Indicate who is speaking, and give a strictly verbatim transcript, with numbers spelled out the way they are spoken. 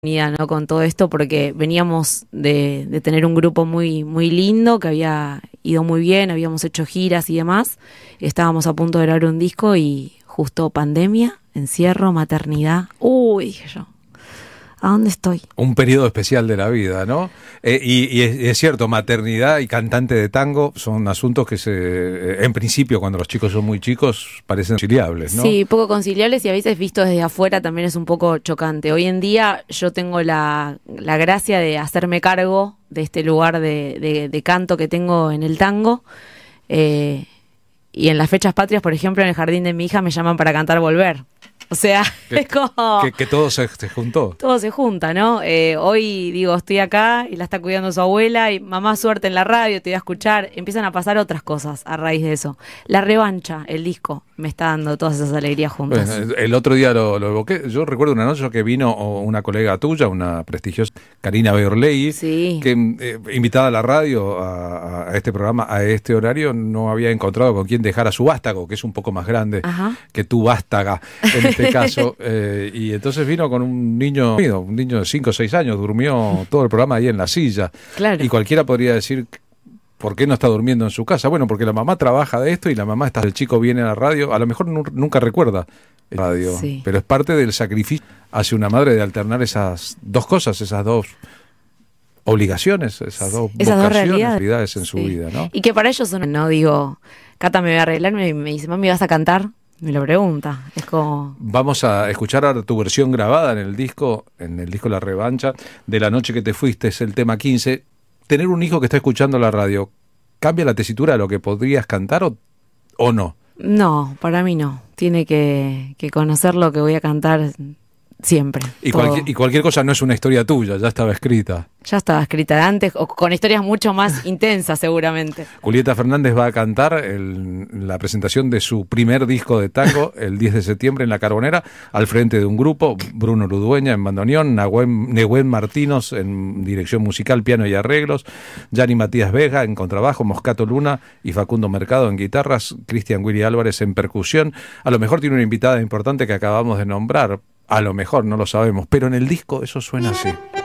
Speaker 1: ¿no? Con todo esto, porque veníamos de, de tener un grupo muy, muy lindo, que había ido muy bien, habíamos hecho giras y demás, estábamos a punto de grabar un disco y justo pandemia, encierro, maternidad, uy, dije yo, ¿a dónde estoy?
Speaker 2: Un periodo especial de la vida, ¿no? Eh, y, y es, es cierto, maternidad y cantante de tango son asuntos que se, en principio, cuando los chicos son muy chicos, parecen conciliables, ¿no?
Speaker 1: Sí, poco conciliables y a veces visto desde afuera también es un poco chocante. Hoy en día yo tengo la, la gracia de hacerme cargo de este lugar de, de, de canto que tengo en el tango. Eh, y en las fechas patrias, por ejemplo, en el jardín de mi hija me llaman para cantar Volver. O sea,
Speaker 2: que,
Speaker 1: es como...
Speaker 2: Que, que todo se, se juntó.
Speaker 1: Todo se junta, ¿no? Eh, hoy, digo, estoy acá y la está cuidando su abuela y mamá, suerte en la radio, te voy a escuchar. Empiezan a pasar otras cosas a raíz de eso. La revancha, el disco, me está dando todas esas alegrías juntas.
Speaker 2: Bueno, el otro día lo, lo evoqué. Yo recuerdo una noche que vino una colega tuya, una prestigiosa Karina Beorley,
Speaker 1: sí.
Speaker 2: que eh, invitada a la radio, a, a este programa, a este horario, no había encontrado con quién dejar a su vástago, que es un poco más grande Ajá. que tu vástaga en este caso, eh, y entonces vino con un niño, un niño de cinco o seis años, durmió todo el programa ahí en la silla.
Speaker 1: Claro.
Speaker 2: Y cualquiera podría decir, ¿por qué no está durmiendo en su casa? Bueno, porque la mamá trabaja de esto y la mamá está, el chico viene a la radio, a lo mejor nu- nunca recuerda el radio,
Speaker 1: sí.
Speaker 2: pero es parte del sacrificio hace una madre de alternar esas dos cosas, esas dos obligaciones, esas dos
Speaker 1: esas
Speaker 2: vocaciones,
Speaker 1: dos realidades,
Speaker 2: realidades en
Speaker 1: sí.
Speaker 2: su vida, ¿no?
Speaker 1: Y que para ellos son, no digo, Cata me va a arreglar, me, me dice, mami, ¿vas a cantar? Me lo pregunta, es como...
Speaker 2: Vamos a escuchar ahora tu versión grabada en el disco, en el disco La Revancha, de La Noche que te fuiste, es el tema quince. Tener un hijo que está escuchando la radio, ¿cambia la tesitura de lo que podrías cantar o, o no?
Speaker 1: No, para mí no. Tiene que, que conocer lo que voy a cantar siempre.
Speaker 2: Y cualquier, y cualquier cosa no es una historia tuya, ya estaba escrita.
Speaker 1: Ya estaba escrita de antes, o con historias mucho más intensas seguramente.
Speaker 2: Julieta Fernández va a cantar el, la presentación de su primer disco de tango el diez de septiembre en La Carbonera, al frente de un grupo, Bruno Ludueña en bandoneón, Nahuen, Nehuen Martínez en dirección musical, piano y arreglos, Yanni Matías Vega en contrabajo, Moscato Luna y Facundo Mercado en guitarras, Cristian Willy Álvarez en percusión. A lo mejor tiene una invitada importante que acabamos de nombrar, a lo mejor, no lo sabemos, pero en el disco eso suena así.